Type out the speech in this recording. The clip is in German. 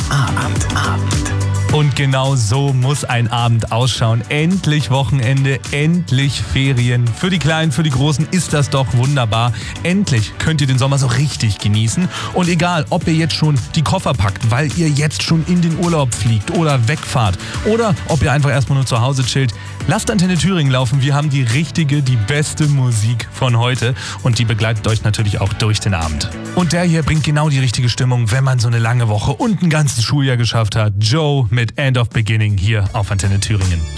Und genau so muss ein Abend ausschauen. Endlich Wochenende, endlich Ferien. Für die Kleinen, für die Großen ist das doch wunderbar. Endlich könnt ihr den Sommer so richtig genießen. Und egal, ob ihr jetzt schon die Koffer packt, weil ihr jetzt schon in den Urlaub fliegt oder wegfahrt oder ob ihr einfach erstmal nur zu Hause chillt, lasst Antenne Thüringen laufen. Wir haben die beste Musik von heute und die begleitet euch natürlich auch durch den Abend. Und der hier bringt genau die richtige Stimmung, wenn man so eine lange Woche und ein ganzes Schuljahr geschafft hat. Joe mit End of Beginning hier auf Antenne Thüringen.